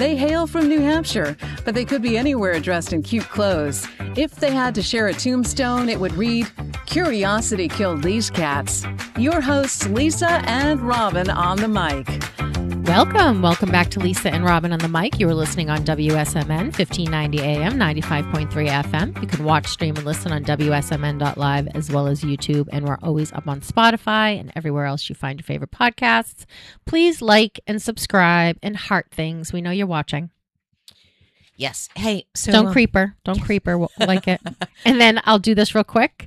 They hail from New Hampshire, but they could be anywhere dressed in cute clothes. If they had to share a tombstone, it would read, "Curiosity killed these cats." Your hosts, Lisa and Robin on the mic. Welcome back to Lisa and Robin on the mic. You are listening on WSMN 1590 AM, 95.3 FM. You can watch, stream, and listen on WSMN.live as well as YouTube. And we're always up on Spotify and everywhere else you find your favorite podcasts. Please like and subscribe and heart things. We know you're watching. Yes. Hey, so Don't creeper. We'll like it. And then I'll do this real quick.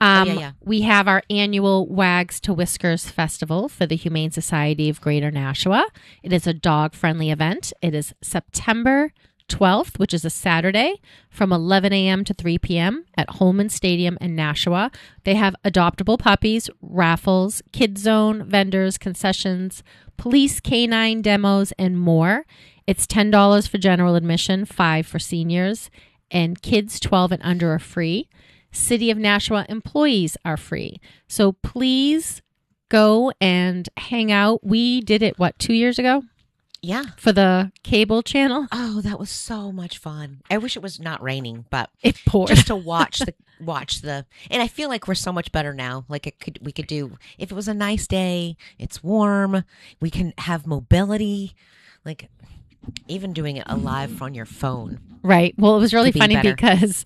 We have our annual Wags to Whiskers Festival for the Humane Society of Greater Nashua. It is a dog-friendly event. It is September 12th, which is a Saturday, from 11 a.m. to 3 p.m. at Holman Stadium in Nashua. They have adoptable puppies, raffles, kids zone, vendors, concessions, police canine demos, and more. It's $10 for general admission, $5 for seniors, and kids 12 and under are free. City of Nashua employees are free. So please go and hang out. We did it, 2 years ago? Yeah. For the cable channel. Oh, that was so much fun. I wish it was not raining, but it poured. Just to watch the and I feel like we're so much better now. Like we could do, if it was a nice day, it's warm, we can have mobility, like even doing it live on your phone. Right. Well, it was really funny better. because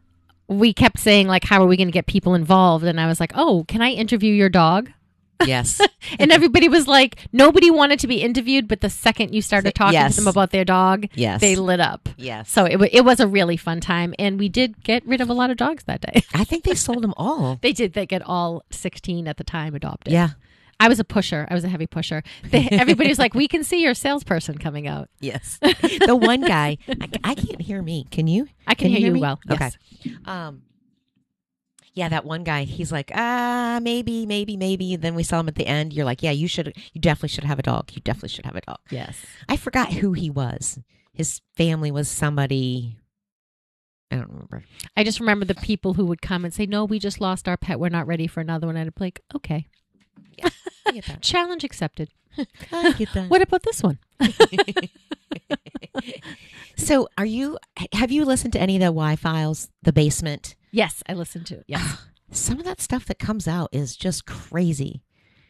we kept saying, like, how are we going to get people involved? And I was like, oh, can I interview your dog? Yes. And everybody was like, nobody wanted to be interviewed, but the second you started talking to them about their dog, they lit up. Yes. So it was a really fun time. And we did get rid of a lot of dogs that day. I think they sold them all. They did. They get all 16 at the time adopted. Yeah. I was a pusher. I was a heavy pusher. Everybody was like, we can see your salesperson coming out. Yes. The one guy, I can't hear me. Can you? I can hear you me? well. Okay. Yes. Yeah, that one guy, he's like, maybe. Then we saw him at the end. You're like, yeah, you definitely should have a dog. You definitely should have a dog. Yes. I forgot who he was. His family was somebody, I don't remember. I just remember the people who would come and say, no, we just lost our pet. We're not ready for another one. And I'd be like, okay. Yeah, I get that. Challenge accepted. I get that. What about this one? So have you listened to any of the Y-Files, The Basement? Yes, I listened to it. Yes. Some of that stuff that comes out is just crazy.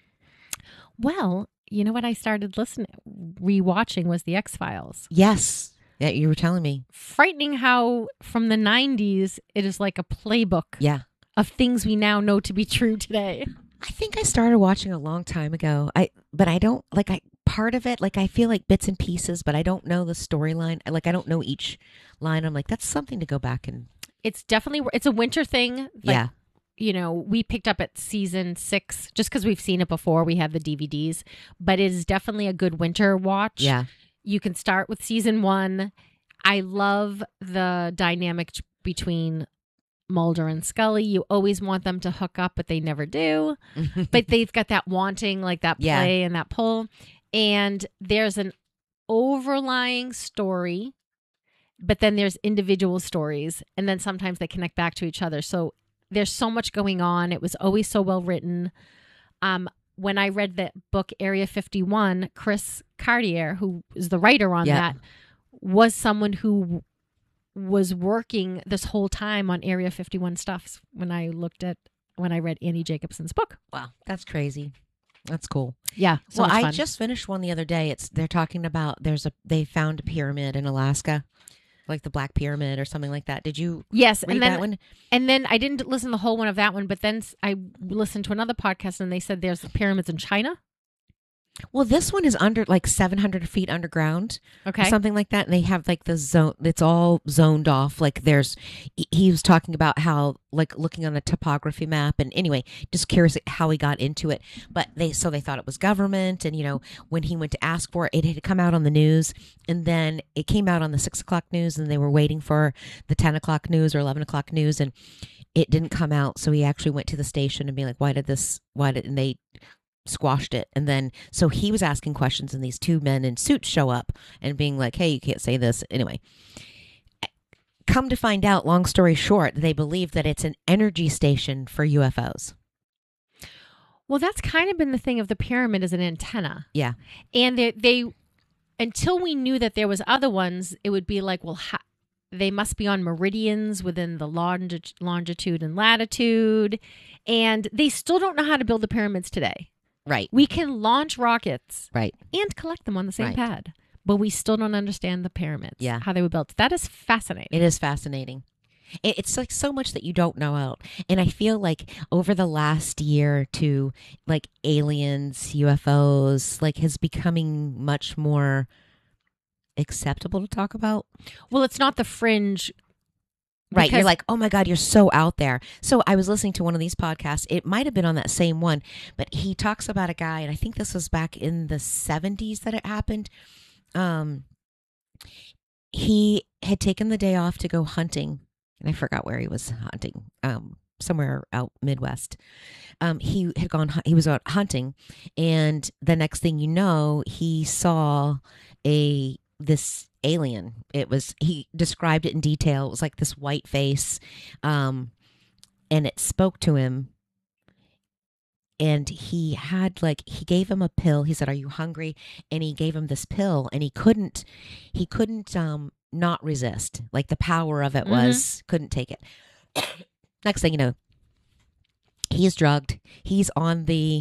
Well, you know what I started rewatching was The X-Files. Yes. Yeah, you were telling me. Frightening how from the 90s, it is like a playbook of things we now know to be true today. I think I started watching a long time ago. But I don't part of it, I feel like bits and pieces, but I don't know the storyline. I don't know each line. I'm like, that's something to go back and. It's a winter thing. Yeah. You know, we picked up at season 6 just because we've seen it before. We have the DVDs, but it is definitely a good winter watch. Yeah. You can start with season 1. I love the dynamic between Mulder and Scully. You always want them to hook up, but they never do. But they've got that wanting, like that play and that pull. And there's an overlying story, but then there's individual stories. And then sometimes they connect back to each other. So there's so much going on. It was always so well written. When I read the book Area 51, Chris Cartier, who is the writer on that, was someone who was working this whole time on Area 51 stuff when I read Annie Jacobson's book. Wow, that's crazy. That's cool. Yeah. So I just finished one the other day. They're talking about they found a pyramid in Alaska, like the Black Pyramid or something like that. Did you read that one? And then I didn't listen to the whole one of that one, but then I listened to another podcast and they said there's pyramids in China. Well, this one is under 700 feet underground, or something like that. And they have the zone. It's all zoned off. He was talking about how looking on the topography map. And anyway, just curious how he got into it. But they thought it was government. And when he went to ask for it, it had come out on the news, and then it came out on the 6 o'clock news, and they were waiting for the 10 o'clock news or 11 o'clock news, and it didn't come out. So he actually went to the station and be like, and they squashed it. And then so he was asking questions, and these 2 men in suits show up and being like, hey, you can't say this. Anyway, come to find out, long story short, they believe that it's an energy station for UFOs. Well, that's kind of been the thing of the pyramid as an antenna. Yeah. And they until we knew that there was other ones, it would be like, well, they must be on meridians within the longitude and latitude. And they still don't know how to build the pyramids today. Right. We can launch rockets right. and collect them on the same right. pad, but we still don't understand the pyramids, how they were built. That is fascinating. It is fascinating. It's like so much that you don't know out. And I feel like over the last year or two, like aliens, UFOs, like has becoming much more acceptable to talk about. Well, it's not the fringe. Right. You're like, oh my God, you're so out there. So I was listening to one of these podcasts. It might have been on that same one, but he talks about a guy, and I think this was back in the 70s that it happened. He had taken the day off to go hunting. And I forgot where he was hunting, somewhere out Midwest. He was out hunting, and the next thing you know, he saw this alien. He described it in detail. It was like this white face, and it spoke to him. And he gave him a pill. He said, "Are you hungry?" And he gave him this pill, and he couldn't not resist. Like the power of it was couldn't take it. Next thing you know, he's drugged. He's on the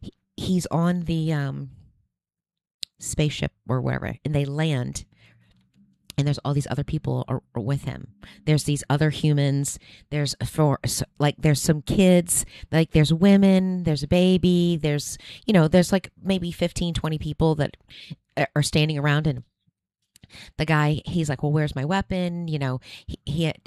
spaceship or wherever, and they land. And there's all these other people are with him. There's these other humans. There's some kids. Like there's women. There's a baby. There's like maybe 15, 20 people that are standing around, and the guy, he's like, well, where's my weapon? He had,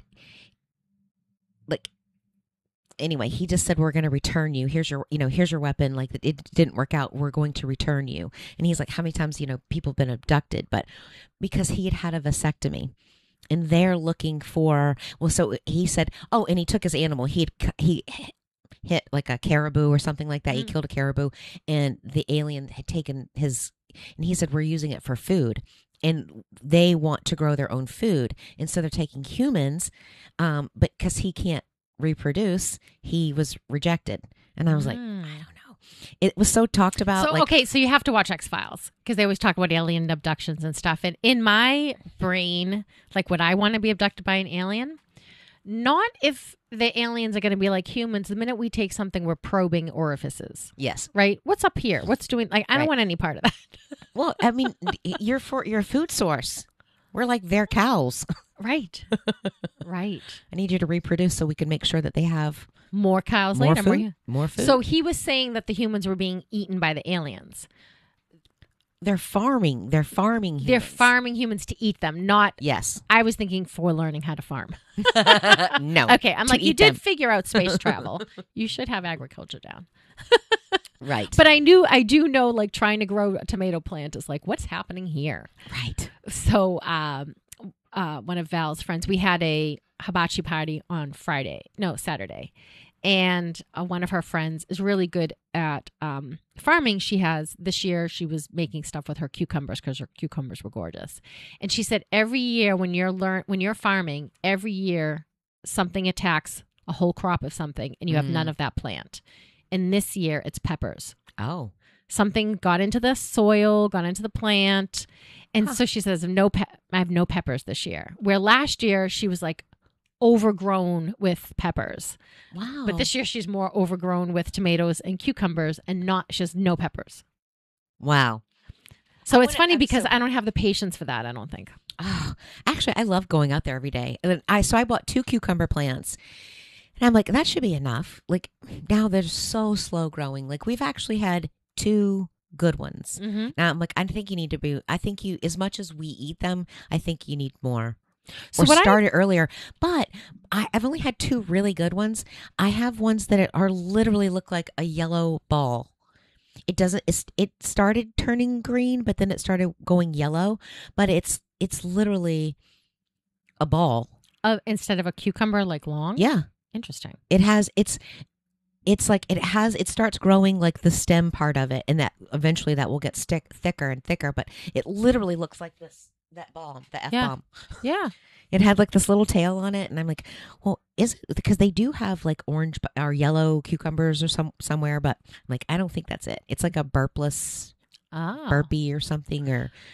like, anyway, he just said, we're going to return you. Here's your weapon. Like, it didn't work out. We're going to return you. And he's like, how many times, people have been abducted? But because he had a vasectomy, and they're looking for, so he said, oh, and he took his animal. He hit like a caribou or something like that. He killed a caribou, and the alien had taken his, and he said, we're using it for food. And they want to grow their own food. And so they're taking humans, but because he can't reproduce, he was rejected. And I was like, I don't know. It was so talked about. So, so you have to watch X-Files because they always talk about alien abductions and stuff. And in my brain, like, would I want to be abducted by an alien? Not if the aliens are going to be like humans. The minute we take something, we're probing orifices. Yes. Right? What's up here? What's doing? Like, I don't want any part of that. Well, I mean, you're a food source. We're like their cows. Right. Right. I need you to reproduce so we can make sure that they have more cows more later. Food. More food. So he was saying that the humans were being eaten by the aliens. They're farming. They're farming humans. They're farming humans to eat them, not... Yes. I was thinking for learning how to farm. No. Okay, I'm like, you did figure out space travel. You should have agriculture down. Right. But I do know, like, trying to grow a tomato plant is like, what's happening here? Right. So one of Val's friends, we had a hibachi party on Saturday. And one of her friends is really good at farming. This year she was making stuff with her cucumbers because her cucumbers were gorgeous. And she said every year when you're farming, every year something attacks a whole crop of something and you have none of that plant. And this year it's peppers. Oh. Something got into the soil, got into the plant. And so she says, I have no peppers this year. Where last year she was like, overgrown with peppers. Wow. But this year she's more overgrown with tomatoes and cucumbers and she has no peppers. Wow. So it's funny because I don't have the patience for that, I don't think. Oh, actually, I love going out there every day. And so I bought 2 cucumber plants. And I'm like, that should be enough. Like, now they're so slow growing. Like, we've actually had 2 good ones. Mm-hmm. Now I'm like, as much as we eat them, I think you need more. So start it earlier. But I've only had 2 really good ones. I have ones that are literally look like a yellow ball. It started turning green, but then it started going yellow. But it's literally a ball. Instead of a cucumber, like long? Yeah. Interesting. It starts growing like the stem part of it, and that eventually that will get thicker and thicker. But it literally looks like that bomb, the F-bomb. Yeah. It had like this little tail on it. And I'm like, well, is it? Because they do have like orange or yellow cucumbers or somewhere. But I'm like, I don't think that's it. It's like a burpless burpee or something.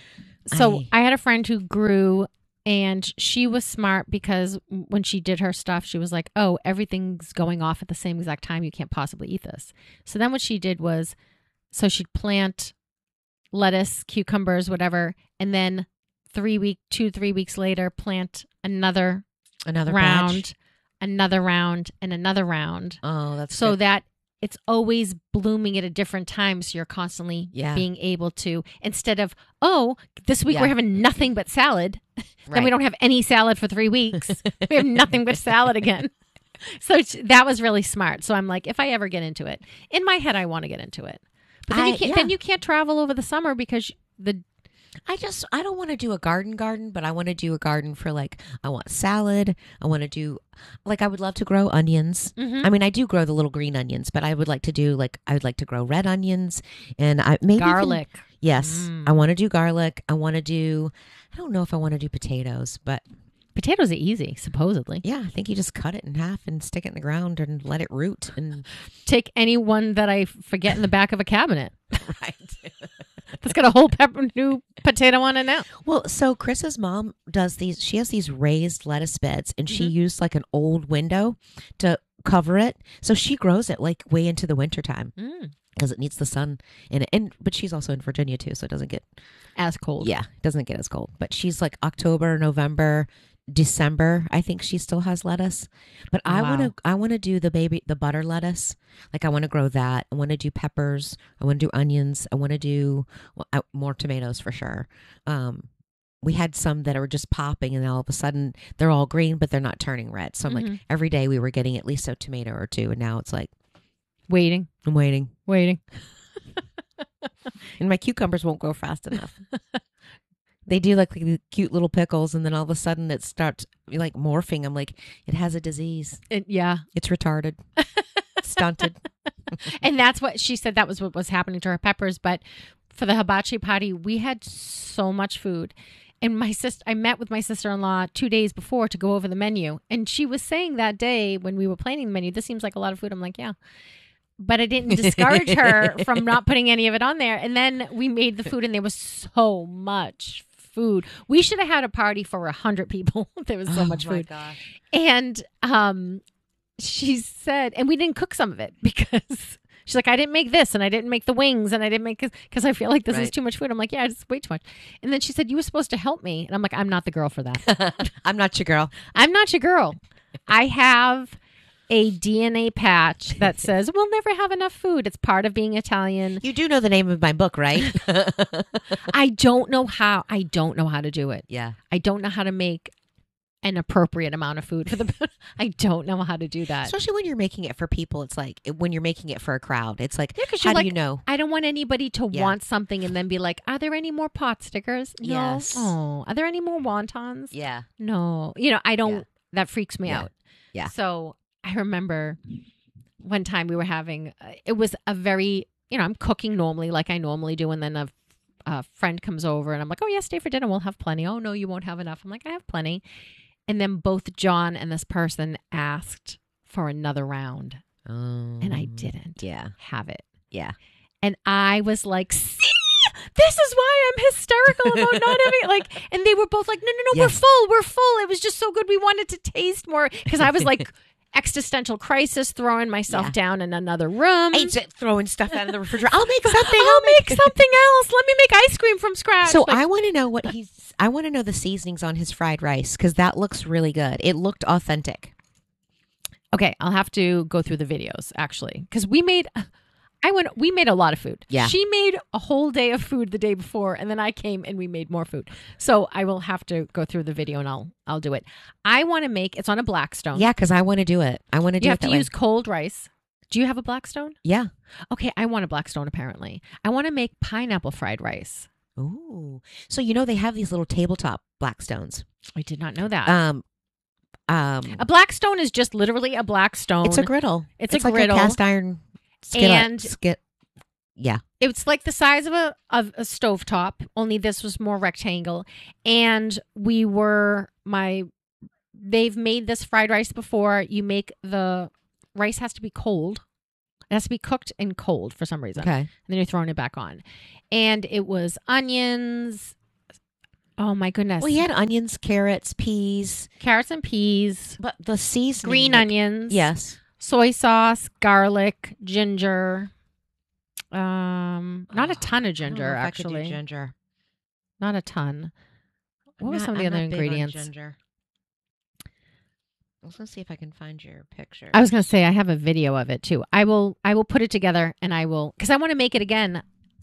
So I had a friend who grew, and she was smart because when she did her stuff, she was like, oh, everything's going off at the same exact time. You can't possibly eat this. So then what she did was, so she'd plant lettuce, cucumbers, whatever, and then 3 weeks later, plant another round, batch. another round, and another round. Oh, that's so good. that it's always blooming at a different time. So you're constantly being able to, instead of, oh, this week we're having nothing but salad. Then we don't have any salad for 3 weeks. We have nothing but salad again. So that was really smart. So I'm like, if I ever get into it, in my head, I want to get into it. But then you can't travel over the summer because I don't want to do a garden, but I want to do a garden for I want salad. I want to do, I would love to grow onions. Mm-hmm. I mean, I do grow the little green onions, but I would like to do I would like to grow red onions and maybe garlic. Yes. I want to do garlic. I don't know if I want to do potatoes, but potatoes are easy, supposedly. Yeah. I think you just cut it in half and stick it in the ground and let it root and take any one that I forget in the back of a cabinet. Right. That's got a whole new potato on it now. Well, so Chris's mom does these. She has these raised lettuce beds, and she used an old window to cover it. So she grows it way into the wintertime because it needs the sun in it. But she's also in Virginia too, so it doesn't get as cold. Yeah, it doesn't get as cold. But she's October, November, December. I think she still has lettuce. But I want to do the butter lettuce. I want to grow that. I want to do peppers. I want to do onions. I want to do more tomatoes for sure. We had some that are just popping and all of a sudden they're all green, but they're not turning red. So I'm every day we were getting at least a tomato or two. And now it's waiting. I'm waiting. And my cucumbers won't grow fast enough. They do the cute little pickles, and then all of a sudden it starts morphing. I'm like, it has a disease. It's retarded, stunted. And that's what she said. That was what was happening to her peppers. But for the hibachi party, we had so much food. And I met with my sister-in-law 2 days before to go over the menu. And she was saying that day when we were planning the menu, this seems like a lot of food. I'm like, yeah. But I didn't discourage her from not putting any of it on there. And then we made the food, and there was so much food. We should have had a party for 100 people. There was so much food. Gosh. And she said, and we didn't cook some of it because she's like, I didn't make this, and I didn't make the wings, and I didn't make because I feel like this is too much food. I'm like, yeah, it's way too much. And then she said, you were supposed to help me. And I'm like, I'm not the girl for that. I'm not your girl. I'm not your girl. I have a DNA patch that says we'll never have enough food. It's part of being Italian. You do know the name of my book, right? I don't know how to do it. Yeah. I don't know how to make an appropriate amount of food for the I don't know how to do that. Especially when you're making it for people. It's when you're making it for a crowd. It's how do you know? I don't want anybody to want something and then be like, are there any more pot stickers? No. Yes. Oh, are there any more wontons? Yeah. No. I don't, that freaks me out. Yeah. So I remember one time we were having, it was a very, I'm cooking normally like I normally do. And then a friend comes over and I'm like, oh yeah, stay for dinner. We'll have plenty. Oh no, you won't have enough. I'm like, I have plenty. And then both John and this person asked for another round. Oh. And I didn't have it. Yeah. And I was like, see, this is why I'm hysterical about not having it. And they were both like, no, yes. We're full. It was just so good. We wanted to taste more. Because I was like, existential crisis, throwing myself down in another room. I ain't throwing stuff out of the refrigerator. I'll make something. I'll make something else. Let me make ice cream from scratch. So I want to know I want to know the seasonings on his fried rice because that looks really good. It looked authentic. Okay, I'll have to go through the videos actually because we made a lot of food. Yeah. She made a whole day of food the day before, and then I came and we made more food. So I will have to go through the video and I'll do it. I want to make it's on a Blackstone. Yeah, because I want to do it. I want to do it. You have to use cold rice. Do you have a Blackstone? Yeah. Okay, I want a Blackstone apparently. I want to make pineapple fried rice. Ooh. So they have these little tabletop Blackstones. I did not know that. A Blackstone is just literally a Blackstone. It's a griddle. It's a griddle. Like a cast iron skillet. Yeah. It's like the size of a stovetop, only this was more rectangle. And they've made this fried rice before. You make the rice has to be cold. It has to be cooked and cold for some reason. Okay. And then you're throwing it back on. And it was onions, Oh my goodness. Well, you had onions, carrots, peas. Carrots and peas. But the seasoning. Green onions. Yes. Soy sauce, garlic, ginger. Not a ton of ginger, actually. I could do ginger. Not a ton. What were some of the other ingredients? Ginger. I was going to see if I can find your picture. I was going to say I have a video of it too. I will put it together and I will, because I want to make it again.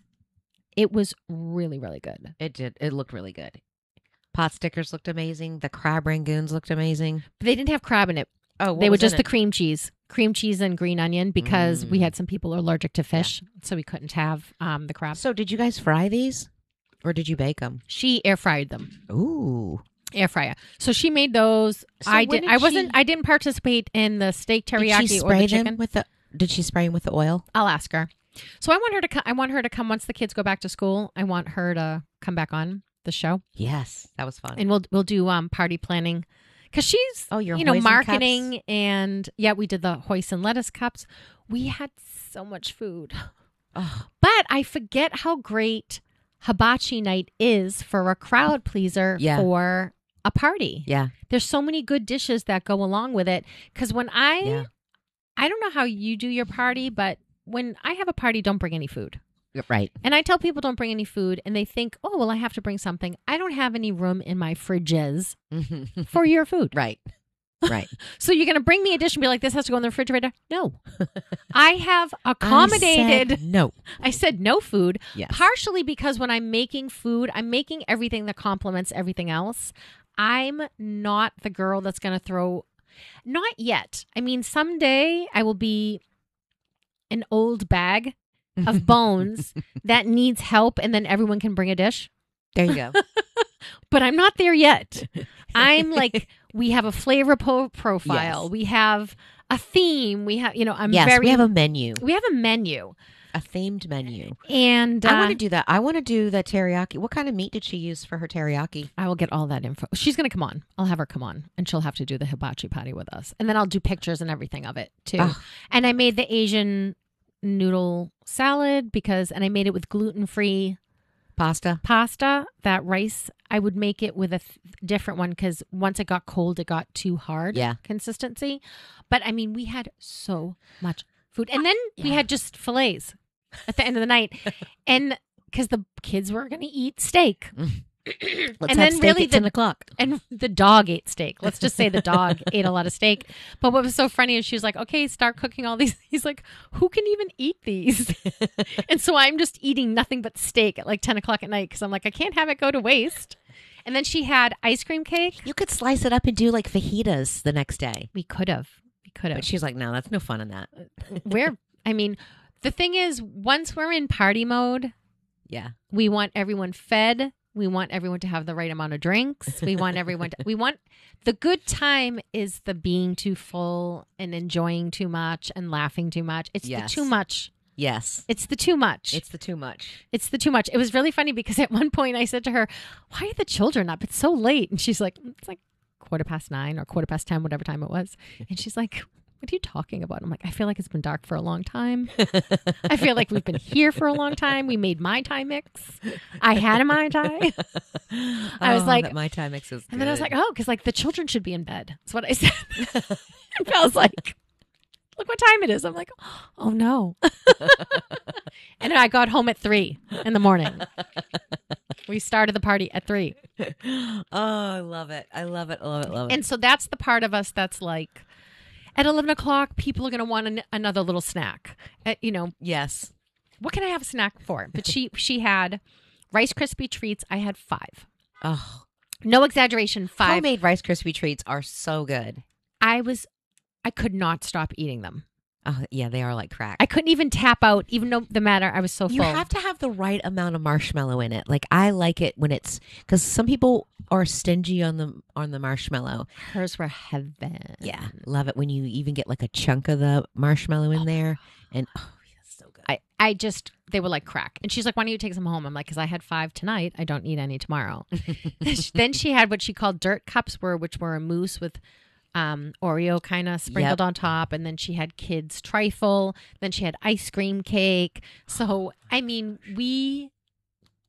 It was really, really good. It did. It looked really good. Pot stickers looked amazing. The crab rangoons looked amazing. But they didn't have crab in it. Oh, they were just the cream cheese and green onion because we had some people allergic to fish, so we couldn't have the crab. So did you guys fry these, or did you bake them? She air fried them. Ooh, air fryer. So she made those. So I didn't participate in the steak teriyaki or the chicken. Did she spray them with the oil? I'll ask her. So I want her to come once the kids go back to school. I want her to come back on the show. Yes, that was fun. And we'll do party planning. Because she's, marketing cups? And we did the hoisin lettuce cups. We had so much food. Oh. But I forget how great hibachi night is for a crowd pleaser for a party. Yeah. There's so many good dishes that go along with it. Because when I don't know how you do your party, but when I have a party, don't bring any food. Right. And I tell people don't bring any food and they think, oh, well, I have to bring something. I don't have any room in my fridges for your food. Right. Right. So you're going to bring me a dish and be like, this has to go in the refrigerator? No. I have accommodated. I said no food. Yes. Partially because when I'm making food, I'm making everything that complements everything else. I'm not the girl that's going to throw. Not yet. I mean, someday I will be an old bag of bones that needs help, and then everyone can bring a dish. There you go. But I'm not there yet. I'm like, we have a flavor profile. Yes. We have a theme. We have, we have a menu. We have a menu. A themed menu. And I want to do that. I want to do the teriyaki. What kind of meat did she use for her teriyaki? I will get all that info. She's going to come on. I'll have her come on, and she'll have to do the hibachi patty with us. And then I'll do pictures and everything of it, too. Oh. And I made the Asian noodle salad and I made it with gluten-free pasta. That rice, I would make it with a different one because once it got cold, it got too hard consistency. But I mean, we had so much food. And then we had just fillets at the end of the night. And because the kids were going to eat steak. And then really 10 o'clock. And the dog ate steak. Let's just say the dog ate a lot of steak. But what was so funny is she was like, okay, start cooking all these. He's like, who can even eat these? And so I'm just eating nothing but steak at like 10 o'clock at night because I'm like, I can't have it go to waste. And then she had ice cream cake. You could slice it up and do like fajitas the next day. We could have. But she's like, no, that's no fun in that. The thing is, once we're in party mode, we want everyone fed. We want everyone to have the right amount of drinks. We want the good time is the being too full and enjoying too much and laughing too much. It's the too much. Yes. It's the too much. It's the too much. It's the too much. It was really funny because at one point I said to her, why are the children up? It's so late. And she's like, it's like 9:15 or 10:15, whatever time it was. And she's like, what are you talking about? I'm like, I feel like it's been dark for a long time. I feel like we've been here for a long time. We made Mai Tai mix. I had a Mai Tai. I was like, that Mai Tai mix is good. And then I was like, oh, because like the children should be in bed. That's what I said. And Belle's like, look what time it is. I'm like, oh no. And I got home at 3 a.m. We started the party at 3. Oh, I love it. I love it. Love it. Love it. And so that's the part of us that's like, at 11 o'clock, people are going to want another little snack. Yes. What can I have a snack for? But she had Rice Krispie treats. I had 5. Oh, no exaggeration. 5. Homemade Rice Krispie treats are so good. I could not stop eating them. Oh, yeah, they are like crack. I couldn't even tap out, even though the matter I was so full. You have to have the right amount of marshmallow in it. Like I like it when it's because some people are stingy on the marshmallow. Hers were heaven. Yeah, love it when you even get like a chunk of the marshmallow in there, and that's so good. They were like crack. And she's like, "Why don't you take some home?" I'm like, "Because I had 5 tonight. I don't need any tomorrow." Then she had what she called dirt cups, which were a mousse with Oreo kind of sprinkled on top, and then she had kids trifle, then she had ice cream cake. So I mean, we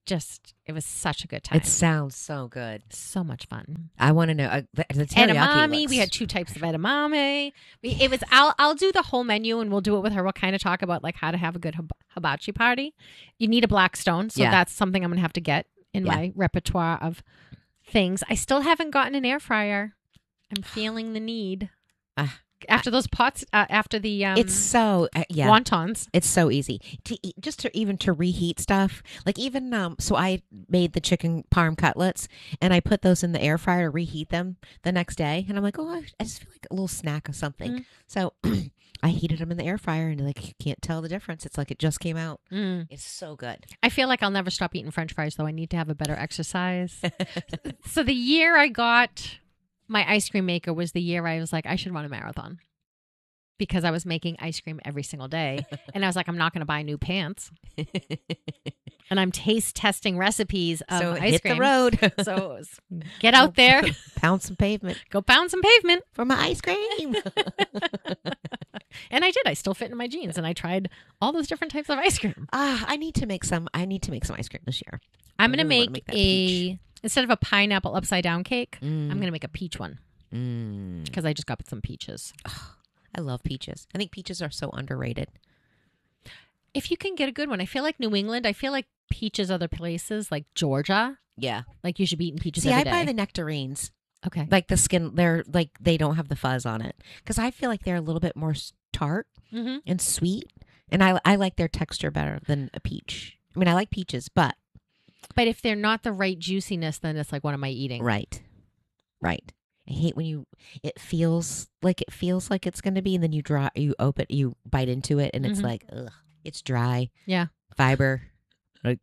it was such a good time. It sounds so good. So much fun. I want to know the teriyaki edamame. looks... We had 2 types of edamame. It was. I'll do the whole menu, and we'll do it with her. We'll kind of talk about like how to have a good hibachi party. You need a Blackstone, so that's something I'm gonna have to get in my repertoire of things. I still haven't gotten an air fryer. I'm feeling the need. After those pots, after the it's so wontons, it's so easy to eat, to reheat stuff. Like even so, I made the chicken parm cutlets and I put those in the air fryer to reheat them the next day. And I'm like, oh, I just feel like a little snack of something. So I heated them in the air fryer, and like you can't tell the difference. It's like it just came out. It's so good. I feel like I'll never stop eating French fries, though. I need to have a better exercise. So the year I got my ice cream maker was the year I was like, I should run a marathon, because I was making ice cream every single day. And I was like, I'm not going to buy new pants. And I'm taste testing recipes of ice cream. Hit the road. So it was, get out there. Pound some pavement. Go pound some pavement. For my ice cream. And I did. I still fit in my jeans. And I tried all those different types of ice cream. I need to make some ice cream this year. I'm going to make instead of a pineapple upside down cake, I'm going to make a peach one. Because I just got some peaches. I love peaches. I think peaches are so underrated. If you can get a good one. I feel like New England, I feel like peaches other places, like Georgia. Yeah. Like you should be eating peaches every day. I buy the nectarines. Okay. Like the skin, they're like, they don't have the fuzz on it. Because I feel like they're a little bit more tart and sweet. And I like their texture better than a peach. I mean, I like peaches, but if they're not the right juiciness, then it's like, what am I eating? Right. I hate when it feels like it's going to be, and then you bite into it, and it's like, ugh, it's dry. Yeah. Fiber. Like,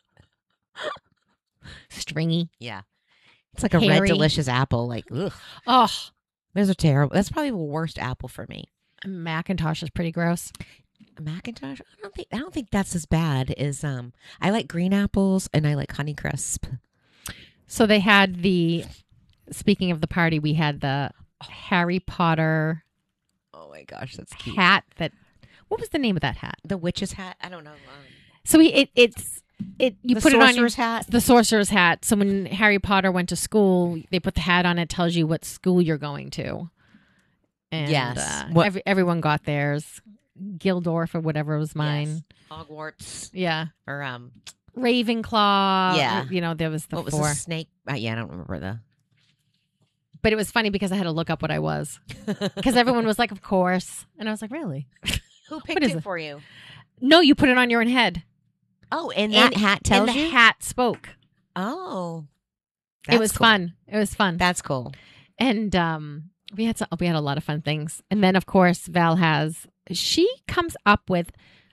stringy. Yeah. It's like a red delicious apple. Like, ugh. Oh, those are terrible. That's probably the worst apple for me. Macintosh is pretty gross. Macintosh? I don't think that's as bad as I like green apples and I like Honeycrisp. So they had speaking of the party, we had the Harry Potter. Oh my gosh, that's cute. Hat what was the name of that hat? The witch's hat? I don't know. So you put it on your hat. The sorcerer's hat. So when Harry Potter went to school, they put the hat on. It tells you what school you're going to. And yes. Everyone got theirs. Gildorf or whatever was mine. Yes. Hogwarts. Yeah. Or Ravenclaw. Yeah. There was the what 4. was the snake? I don't remember But it was funny because I had to look up what I was. Because everyone was like, of course. And I was like, really? Who picked it for you? No, you put it on your own head. Oh, and that hat tells you? And the hat spoke. Oh. It was fun. It was fun. That's cool. And we had a lot of fun things. And then, of course, she comes up with,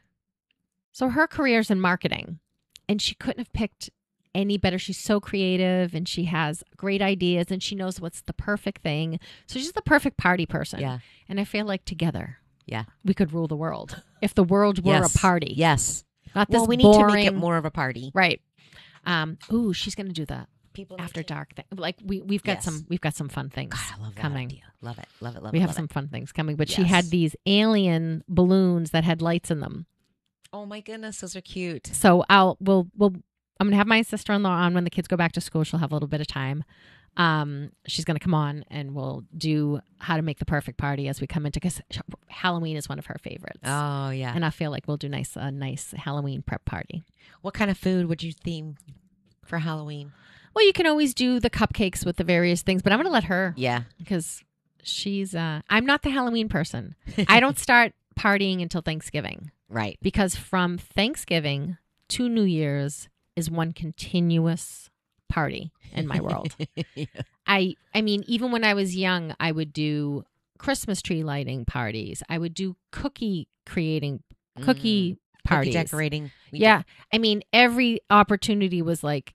so her career's in marketing. And she couldn't have picked any better. She's so creative and she has great ideas and she knows what's the perfect thing. So she's the perfect party person. Yeah. And I feel like together, yeah, we could rule the world if the world were a party. Yes. Not this we boring, need to make it more of a party. Right. She's going to do that. People after dark thing. Like we've got some fun things. God, I love that coming. Idea. Love it. We have some fun things coming. But she had these alien balloons that had lights in them. Oh my goodness, those are cute. So I'm gonna have my sister-in-law on when the kids go back to school. She'll have a little bit of time. She's gonna come on and we'll do how to make the perfect party as we come into, because Halloween is one of her favorites. Oh yeah. And I feel like we'll do a nice Halloween prep party. What kind of food would you theme for Halloween? Well, you can always do the cupcakes with the various things, but I'm gonna let her. Yeah. Because she's I'm not the Halloween person. I don't start partying until Thanksgiving. Right. Because from Thanksgiving to New Year's is one continuous party in my world. Yeah. I mean, even when I was young, I would do Christmas tree lighting parties. I would do cookie parties. Cookie decorating. Yeah. I mean, every opportunity was like,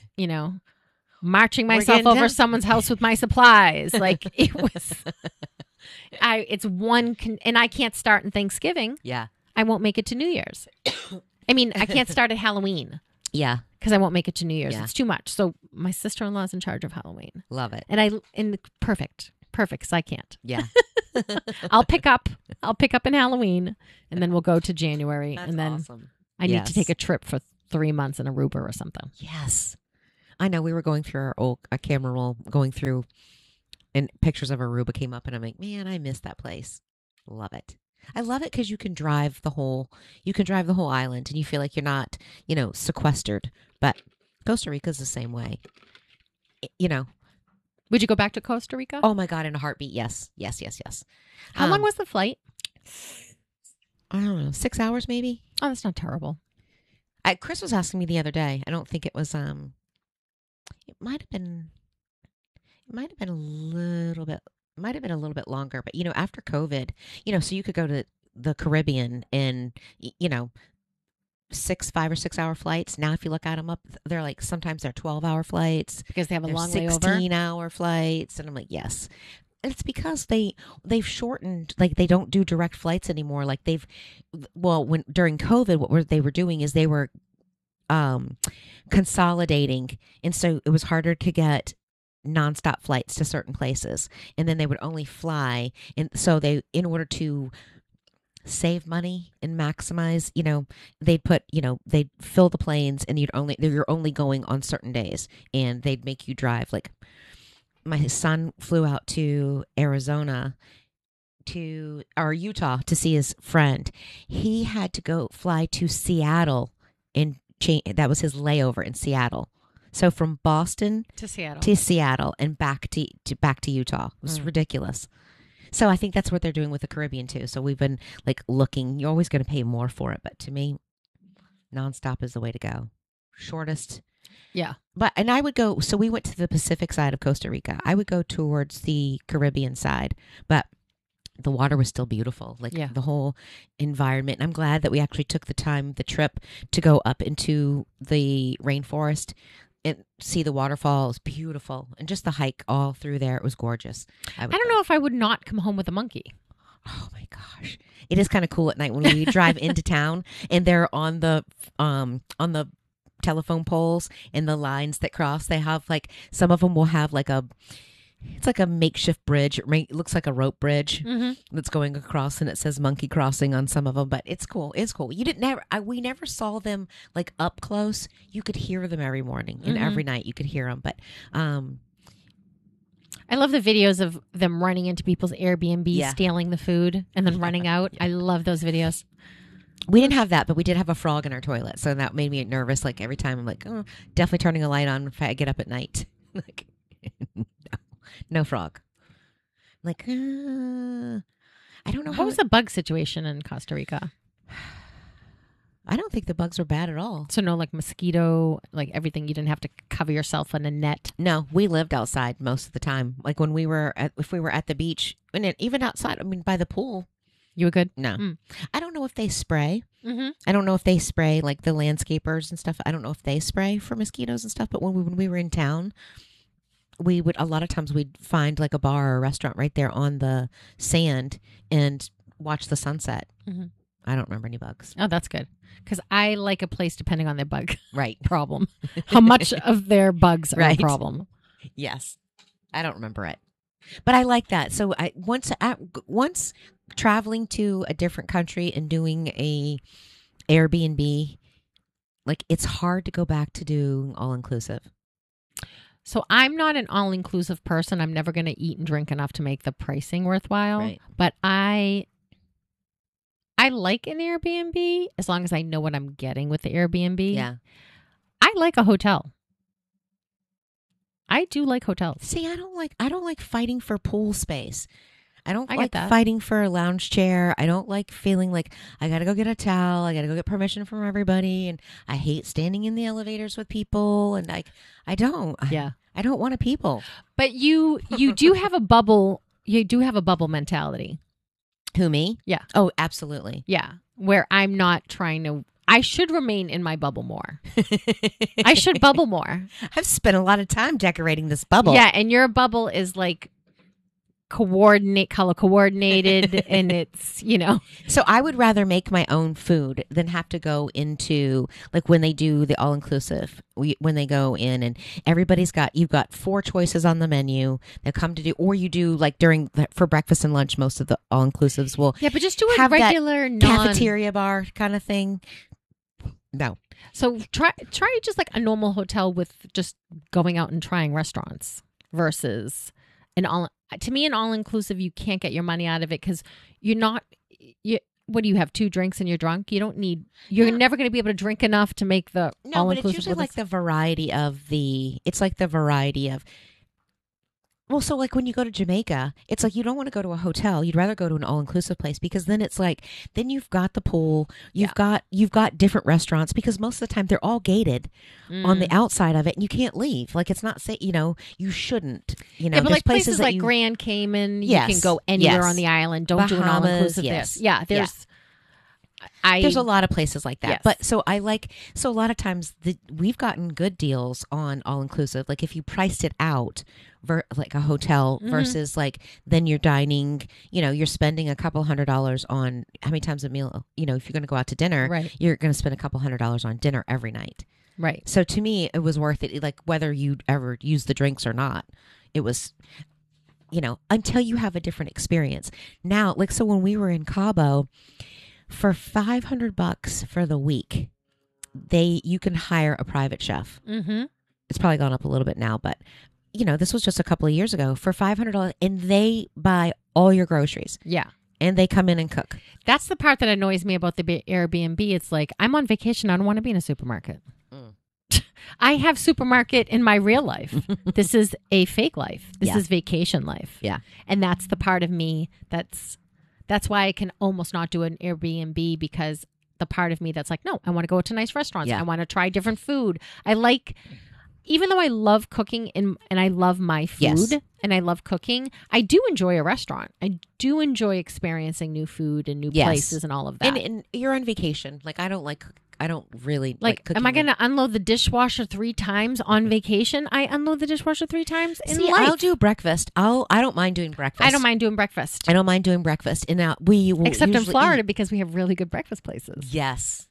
marching myself over someone's house with my supplies. Like it was, it's one, and I can't start in Thanksgiving. Yeah. I won't make it to New Year's. I mean, I can't start at Halloween. Yeah. Because I won't make it to New Year's. Yeah. It's too much. So my sister-in-law's in charge of Halloween. Love it. And perfect, because I can't. Yeah. I'll pick up in Halloween, and then we'll go to January. That's and then awesome. I need to take a trip for 3 months in Aruba or something. Yes. I know we were going through our old camera roll, going through, and pictures of Aruba came up, and I'm like, man, I miss that place. Love it. I love it because you can drive the whole island, and you feel like you're not, sequestered. But Costa Rica's the same way. Would you go back to Costa Rica? Oh my God, in a heartbeat. Yes. How long was the flight? I don't know, 6 hours maybe. Oh, that's not terrible. Chris was asking me the other day. I don't think it was. It might have been a little bit. Might have been a little bit longer, but after COVID, so you could go to the Caribbean in 5 or 6 hour flights. Now, if you look at them up, they're like sometimes they're 12-hour flights because they have a long layover. 16-hour flights, and I'm like, yes. And it's because they've shortened, like they don't do direct flights anymore. Like during COVID, what they were doing is they were consolidating, and so it was harder to get nonstop flights to certain places, and then they would only fly, and so in order to save money and maximize, they'd fill the planes, and you're only going on certain days, and they'd make you drive. Like my son flew out to Arizona or Utah to see his friend. He had to go fly to Seattle, and that was his layover in Seattle. So from Boston to Seattle and back to Utah. It was ridiculous. So I think that's what they're doing with the Caribbean too. So we've been like looking. You're always going to pay more for it, but to me, nonstop is the way to go. Shortest. Yeah. And I would go. So we went to the Pacific side of Costa Rica. I would go towards the Caribbean side, but the water was still beautiful. Like the whole environment. And I'm glad that we actually took the trip to go up into the rainforest and see the waterfalls. Beautiful. And just the hike all through there. It was gorgeous. I don't know if I would not come home with a monkey. Oh my gosh. It is kind of cool at night when we drive into town and they're on the telephone poles and the lines that cross. They have like, some of them will have like it's like a makeshift bridge. It looks like a rope bridge that's going across, and it says monkey crossing on some of them, but it's cool. It's cool. We never saw them like up close. You could hear them every morning and every night you could hear them. But, I love the videos of them running into people's Airbnb, stealing the food and then running out. I love those videos. We didn't have that, but we did have a frog in our toilet. So that made me nervous. Like every time I'm like, oh, definitely turning a light on if I get up at night. Like, no frog. Like, I don't know. What was the bug situation in Costa Rica? I don't think the bugs were bad at all. So no, like mosquito, like everything. You didn't have to cover yourself in a net. No, we lived outside most of the time. Like when if we were at the beach, and even outside, I mean, by the pool. You were good? No. I don't know if they spray. Mm-hmm. I don't know if they spray, like the landscapers and stuff. I don't know if they spray for mosquitoes and stuff. But when we were in town, a lot of times we'd find like a bar or a restaurant right there on the sand and watch the sunset. Mm-hmm. I don't remember any bugs. Oh, that's good. Because I like a place depending on their bug problem. How much of their bugs are a problem. Yes. I don't remember it. But I like that. So once traveling to a different country and doing a Airbnb, like it's hard to go back to doing all-inclusive. So I'm not an all-inclusive person. I'm never going to eat and drink enough to make the pricing worthwhile. Right. But I like an Airbnb as long as I know what I'm getting with the Airbnb. Yeah. I like a hotel. I do like hotels. See, I don't like fighting for pool space. I don't like fighting for a lounge chair. I don't like feeling like I got to go get a towel. I got to go get permission from everybody. And I hate standing in the elevators with people. And I don't. Yeah. I don't want to people. But you do have a bubble. You do have a bubble mentality. Who, me? Yeah. Oh, absolutely. Yeah. Where I'm not trying to. I should remain in my bubble more. I should bubble more. I've spent a lot of time decorating this bubble. Yeah, and your bubble is like color coordinated and it's, So I would rather make my own food than have to go into, like when they do the all-inclusive, when they go in and you've got 4 choices on the menu that come to do, or you do like for breakfast and lunch, most of the all-inclusives will but just do a regular cafeteria bar kind of thing. No, So try just like a normal hotel with just going out and trying restaurants versus an all-inclusive. You can't get your money out of it because what do you have, 2 drinks and you're drunk? You're never going to be able to drink enough to make the all-inclusive. But it's usually like the variety of well, so like when you go to Jamaica, it's like you don't want to go to a hotel. You'd rather go to an all-inclusive place because then it's like, then you've got the pool, you've got different restaurants because most of the time they're all gated on the outside of it and you can't leave. Like it's not say, you shouldn't, but there's like places like Grand Cayman, you can go anywhere on the island. Don't do an all-inclusive there. Yeah, there's a lot of places like that. Yes. But so a lot of times we've gotten good deals on all-inclusive. Like if you priced it out like a hotel versus like then you're dining, you're spending a couple $100 on how many times a meal, if you're going to go out to dinner, right, you're going to spend a couple $100 on dinner every night. Right. So to me, it was worth it. Like whether you'd ever use the drinks or not, it was, until you have a different experience. Now, like, so when we were in Cabo, for $500 for the week, you can hire a private chef. Mm-hmm. It's probably gone up a little bit now, but this was just a couple of years ago for $500, and they buy all your groceries. Yeah. And they come in and cook. That's the part that annoys me about the Airbnb. It's like, I'm on vacation. I don't want to be in a supermarket. I have supermarket in my real life. This is a fake life. This is vacation life. Yeah. And that's the part of me that's why I can almost not do an Airbnb, because the part of me that's like, no, I want to go to nice restaurants. Yeah. I want to try different food. Even though I love cooking and I love my food and I love cooking, I do enjoy a restaurant. I do enjoy experiencing new food and new places and all of that. And you're on vacation. Like, I don't really like cooking. Am I going to unload the dishwasher 3 times on vacation? I unload the dishwasher 3 times in life. I'll do breakfast. I don't mind doing breakfast. I don't mind doing breakfast. And now we will except in Florida because we have really good breakfast places. Yes.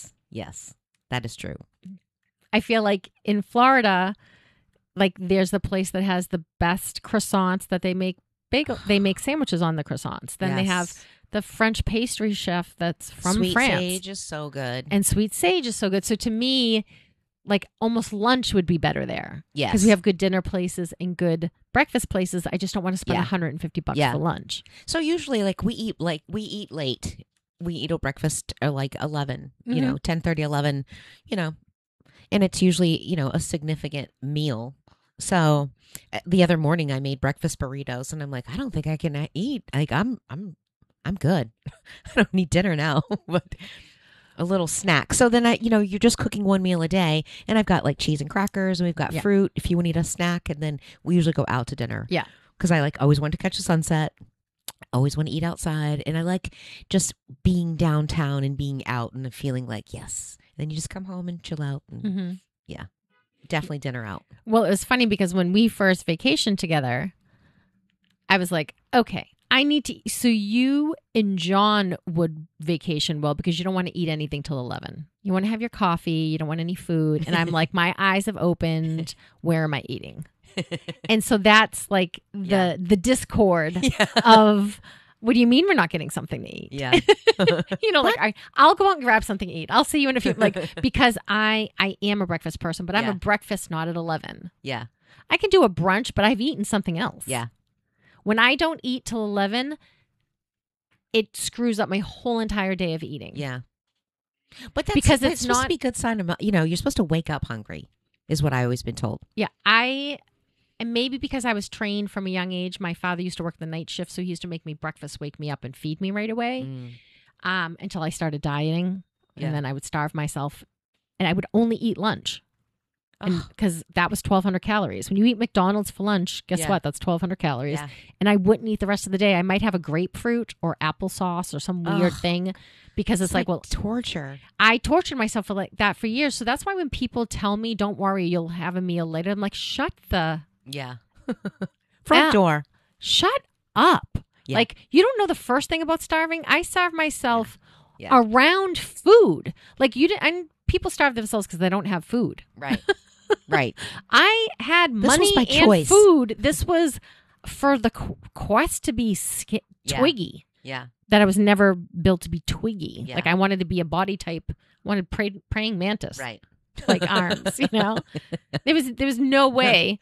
That is true. I feel like in Florida, like there's the place that has the best croissants that they make they make sandwiches on the croissants. Then they have the French pastry chef that's from France. Sweet Sage is so good. And Sweet Sage is so good. So to me, like almost lunch would be better there. Yes. Because we have good dinner places and good breakfast places. I just don't want to spend $150 for lunch. So usually like we eat late. We eat at breakfast at like 11, 10:30, 11, and it's usually, a significant meal. So the other morning I made breakfast burritos and I'm like, I don't think I can eat. Like I'm good. I don't need dinner now, but a little snack. So then you're just cooking one meal a day, and I've got like cheese and crackers, and we've got fruit if you want to eat a snack, and then we usually go out to dinner. Yeah. Because I always want to catch the sunset, always want to eat outside, and I like just being downtown and being out and feeling like, yes. Then you just come home and chill out. And, yeah, definitely dinner out. Well, it was funny because when we first vacationed together, I was like, okay, I need to. So you and John would vacation well because you don't want to eat anything till 11. You want to have your coffee. You don't want any food. And I'm like, my eyes have opened. Where am I eating? And so that's like the discord of, what do you mean we're not getting something to eat? Yeah. I'll go out and grab something to eat. I'll see you in a few, because I am a breakfast person, but I'm a breakfast not at 11. Yeah. I can do a brunch, but I've eaten something else. Yeah. When I don't eat till 11, it screws up my whole entire day of eating. Yeah. But that's supposed to be a good sign of, you're supposed to wake up hungry, is what I always been told. Yeah. And maybe because I was trained from a young age, my father used to work the night shift, so he used to make me breakfast, wake me up, and feed me right away until I started dieting. Yeah. And then I would starve myself, and I would only eat lunch because that was 1,200 calories. When you eat McDonald's for lunch, guess what? That's 1,200 calories. Yeah. And I wouldn't eat the rest of the day. I might have a grapefruit or applesauce or some weird thing because it's like, well, torture. I tortured myself for like that for years. So that's why when people tell me, don't worry, you'll have a meal later, I'm like, shut the... Yeah. Front door. Shut up. Yeah. Like, you don't know the first thing about starving. I starve myself around food. Like, and people starve themselves because they don't have food. Right. Right. I had money and choice. Food. This was for the quest to be twiggy. Yeah. That I was never built to be twiggy. Yeah. Like, I wanted to be a body type wanted praying mantis. Right. Like arms, There was no way,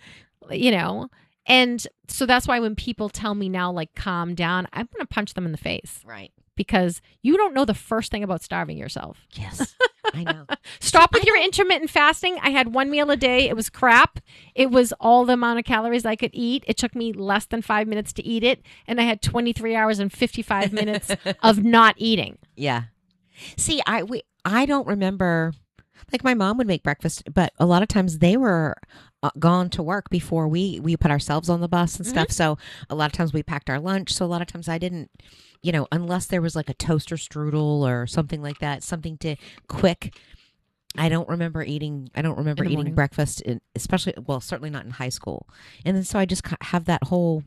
And so that's why when people tell me now, like, calm down, I'm going to punch them in the face. Right. Because you don't know the first thing about starving yourself. Yes, I know. Stop with your intermittent fasting. I had 1 meal a day. It was crap. It was all the amount of calories I could eat. It took me less than 5 minutes to eat it. And I had 23 hours and 55 minutes of not eating. Yeah. See, I don't remember, like my mom would make breakfast, but a lot of times they were gone to work before we put ourselves on the bus and stuff. So a lot of times we packed our lunch. So a lot of times I didn't, unless there was like a toaster strudel or something like that, something to quick. I don't remember eating breakfast, especially, well, certainly not in high school. And then so I just have that whole,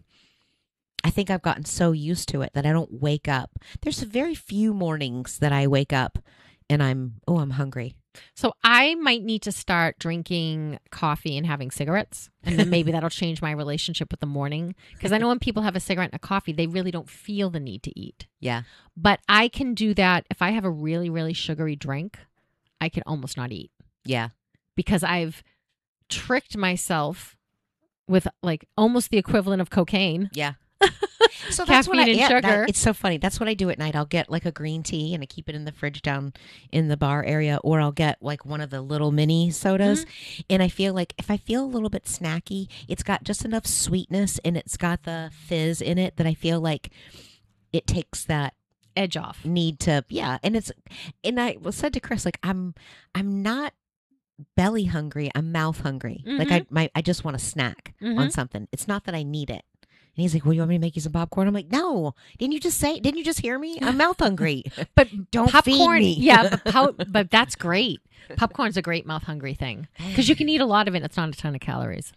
I think I've gotten so used to it that I don't wake up. There's very few mornings that I wake up and I'm hungry. So I might need to start drinking coffee and having cigarettes, and then maybe that'll change my relationship with the morning. Because I know when people have a cigarette and a coffee, they really don't feel the need to eat. Yeah. But I can do that if I have a really, really sugary drink. I can almost not eat. Yeah. Because I've tricked myself with like almost the equivalent of cocaine. Yeah. So that's caffeine and sugar. It's so funny. That's what I do at night. I'll get like a green tea and I keep it in the fridge down in the bar area, or I'll get like one of the little mini sodas. And I feel like if I feel a little bit snacky, it's got just enough sweetness and it's got the fizz in it that I feel like it takes that edge off. Need to, yeah. And I said to Chris, like, I'm not belly hungry. I'm mouth hungry. Like I just want to snack on something. It's not that I need it. And he's like, well, you want me to make you some popcorn? I'm like, no. Didn't you just hear me? I'm mouth hungry. But don't popcorn, feed me. Yeah, but that's great. Popcorn's a great mouth hungry thing because you can eat a lot of it. It's not a ton of calories.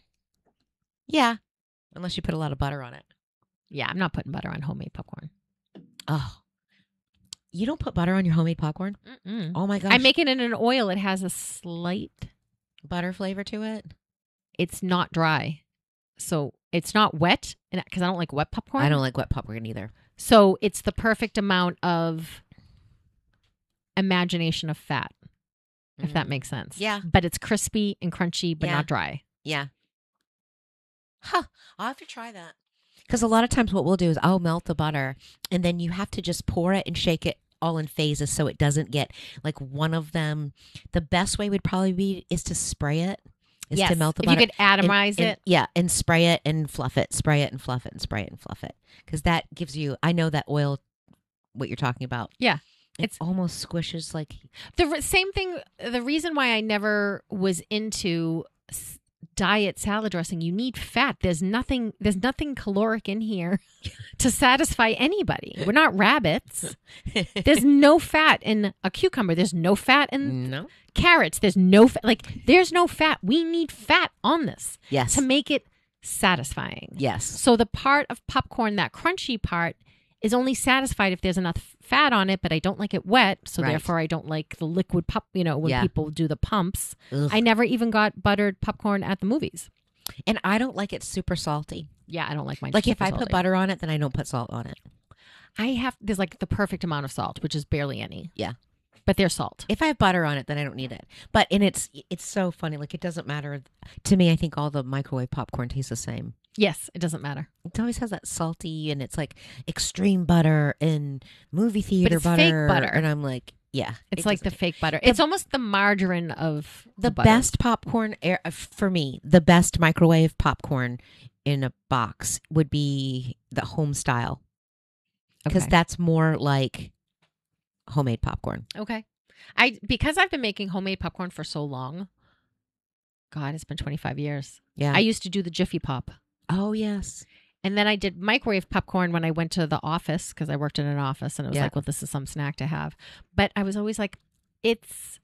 Yeah. Unless you put a lot of butter on it. Yeah, I'm not putting butter on homemade popcorn. Oh. You don't put butter on your homemade popcorn? Mm-mm. Oh my gosh. I make it in an oil. It has a slight butter flavor to it. It's not dry. So it's not wet, because I don't like wet popcorn. I don't like wet popcorn either. So it's the perfect amount of imagination of fat, if that makes sense. Yeah. But it's crispy and crunchy, but not dry. Yeah. Huh. I'll have to try that. Because a lot of times what we'll do is I'll melt the butter, and then you have to just pour it and shake it all in phases so it doesn't get like one of them. The best way would probably be is to spray it. Is to melt the butter. If you could atomize it. Yeah, and spray it and fluff it. Spray it and fluff it and spray it and fluff it. Because that gives you, I know that oil, what you're talking about. Yeah. It almost squishes like. The same thing, the reason why I never was into diet salad dressing, you need fat. There's nothing caloric in here to satisfy anybody. We're not rabbits. There's no fat in a cucumber. There's no fat in carrots. There's no fat. Like, there's no fat. We need fat on this. Yes. To make it satisfying. Yes. So the part of popcorn, that crunchy part, is only satisfied if there's enough fat on it, but I don't like it wet, so therefore I don't like the liquid when people do the pumps. Ugh. I never even got buttered popcorn at the movies. And I don't like it super salty. Yeah, I don't like mine. Like if I put butter on it, then I don't put salt on it. There's like the perfect amount of salt, which is barely any. Yeah. But there's salt. If I have butter on it, then I don't need it. But it's so funny. Like, it doesn't matter. To me, I think all the microwave popcorn tastes the same. Yes, it doesn't matter. It always has that salty, and it's like extreme butter and movie theater but it's butter. Fake butter. And I'm like, yeah. It's like the fake butter. It's almost the margarine of the butter. Best popcorn, for me, the best microwave popcorn in a box would be the home style. Because that's more like homemade popcorn. Okay. Because I've been making homemade popcorn for so long. God, it's been 25 years. Yeah. I used to do the Jiffy Pop. Oh, yes. And then I did microwave popcorn when I went to the office, because I worked in an office, and it was like, well, this is some snack to have. But I was always like, it's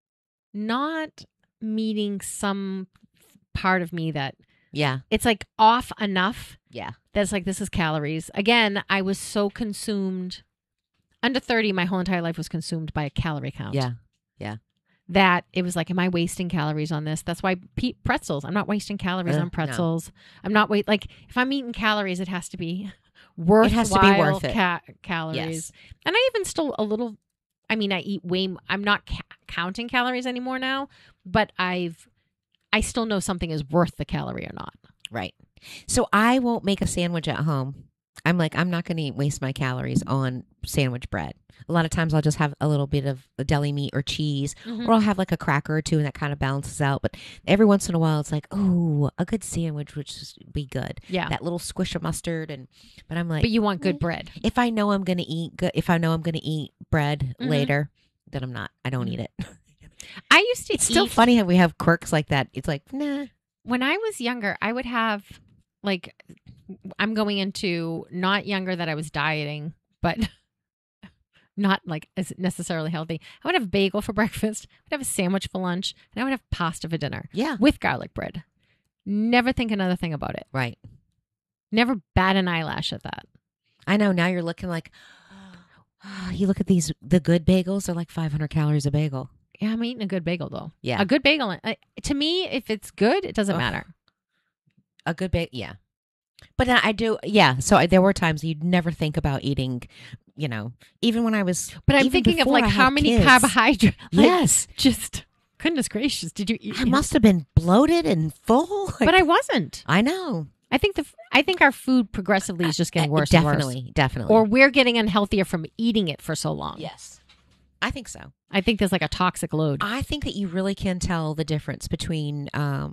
not meeting some part of me that, it's like off enough. Yeah. That's like, this is calories. Again, I was so consumed. Under 30, my whole entire life was consumed by a calorie count. Yeah. Yeah. That it was like, am I wasting calories on this? That's why pretzels. I'm not wasting calories on pretzels. No. I'm not like, if I'm eating calories, it has to be worthwhile. It has to be worth it. Calories. Yes. And I even still a little. I mean, I eat I'm not counting calories anymore now, but I still know something is worth the calorie or not. Right. So I won't make a sandwich at home. I'm not going to waste my calories on sandwich bread. A lot of times I'll just have a little bit of deli meat or cheese, or I'll have like a cracker or two, and that kind of balances out. But every once in a while, it's like, oh, a good sandwich would just be good. Yeah, that little squish of mustard, but I'm like, but you want good bread. If I know I'm going to eat good, if I know I'm going to eat bread later, then I don't eat it. I used to. It's still funny how we have quirks like that. It's like, nah. When I was younger, I would have like, I'm going into not younger that I was dieting, but not like as necessarily healthy. I would have a bagel for breakfast. I'd have a sandwich for lunch, and I would have pasta for dinner. Yeah, with garlic bread. Never think another thing about it. Right. Never bat an eyelash at that. I know. Now you're looking like, you look at the good bagels. They're like 500 calories a bagel. Yeah, I'm eating a good bagel though. Yeah, a good bagel. To me, if it's good, it doesn't matter. A good bagel, yeah. But I do, yeah. So there were times you'd never think about eating, even when I was. But I'm thinking of like how many carbohydrates. Yes, just goodness gracious, did you eat? I must have been bloated and full. But I wasn't. I know. I think our food progressively is just getting worse. Definitely, and worse. Definitely. Or we're getting unhealthier from eating it for so long. Yes. I think so. I think there's like a toxic load. I think that you really can tell the difference between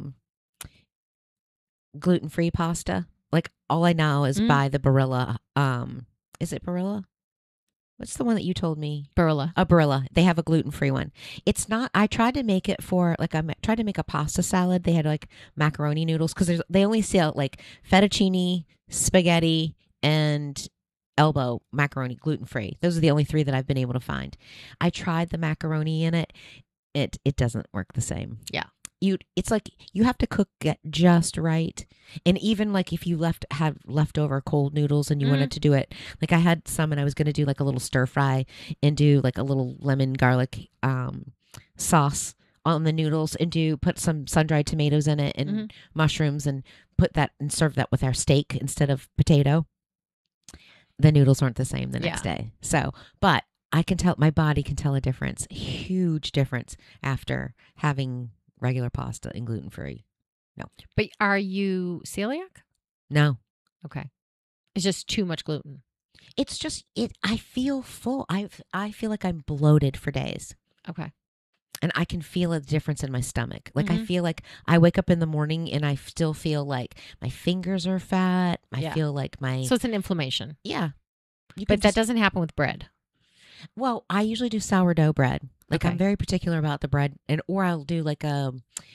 gluten-free pasta. Like all I know is buy the Barilla. Is it Barilla? What's the one that you told me? Barilla. Barilla. They have a gluten-free one. It's not. I tried to make it for I tried to make a pasta salad. They had like macaroni noodles because they only sell like fettuccine, spaghetti, and elbow macaroni gluten-free. Those are the only three that I've been able to find. I tried the macaroni in it. It doesn't work the same. Yeah. It's like you have to cook it just right. And even like if you have leftover cold noodles and you wanted to do it, like I had some and I was going to do like a little stir fry and do like a little lemon garlic sauce on the noodles and put some sun-dried tomatoes in it and mushrooms and put that and serve that with our steak instead of potato. The noodles aren't the same the next day. So, but I can tell, my body can tell a difference, huge difference after having regular pasta and gluten-free. No. But are you celiac? No. Okay. It's just too much gluten. It's just, I feel full. I feel like I'm bloated for days. Okay. And I can feel a difference in my stomach. Like I feel like I wake up in the morning and I still feel like my fingers are fat. I feel like So it's an inflammation. Yeah. But that doesn't happen with bread. Well, I usually do sourdough bread. Like I'm very particular about the bread, or I'll do like a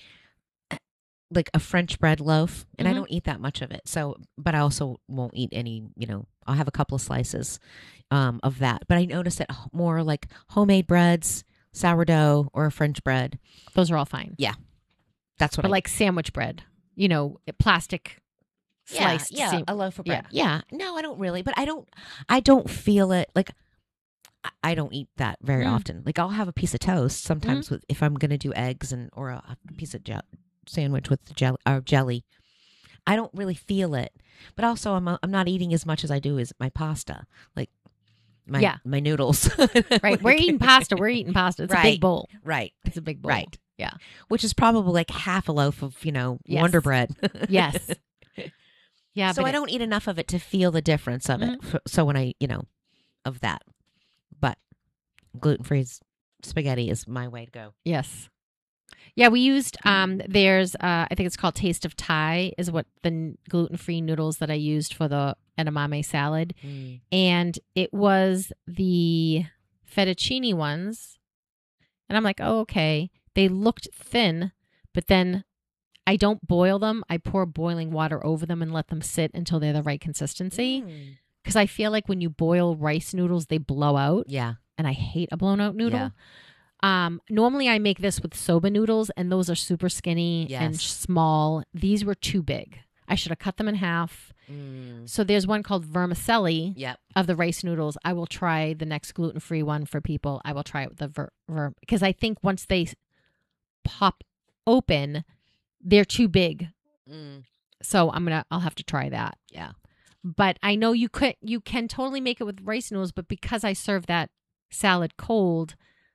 French bread loaf, and I don't eat that much of it. So, but I also won't eat any. I'll have a couple of slices of that. But I notice that more like homemade breads, sourdough, or French bread. Those are all fine. Yeah, that's what. But like sandwich bread, plastic. Sliced. Yeah, a loaf of bread. Yeah. No, I don't really, but I don't feel it like. I don't eat that very often. Like I'll have a piece of toast sometimes if I'm going to do eggs or a piece of sandwich with jelly. I don't really feel it, but also I'm not eating as much as I do as my pasta, like my noodles. Right, we're eating pasta. It's a big bowl. Right, it's a big bowl. Right, yeah, which is probably like half a loaf of Wonder Bread. Yes. Yeah. So I don't eat enough of it to feel the difference of it. So when I of that. But gluten-free spaghetti is my way to go. Yes. Yeah, we used, there's, I think it's called Taste of Thai is what the gluten-free noodles that I used for the edamame salad. And it was the fettuccine ones. And I'm like, oh, okay. They looked thin, but then I don't boil them. I pour boiling water over them and let them sit until they're the right consistency. Because I feel like when you boil rice noodles, they blow out. Yeah. And I hate a blown out noodle. Yeah. Normally I make this with soba noodles, and those are super skinny and small. These were too big. I should have cut them in half. So there's one called vermicelli of the rice noodles. I will try the next gluten-free one for people. I will try it with the because I think once they pop open, they're too big. So I'll have to try that. Yeah. But I know you can totally make it with rice noodles, but because I serve that salad cold,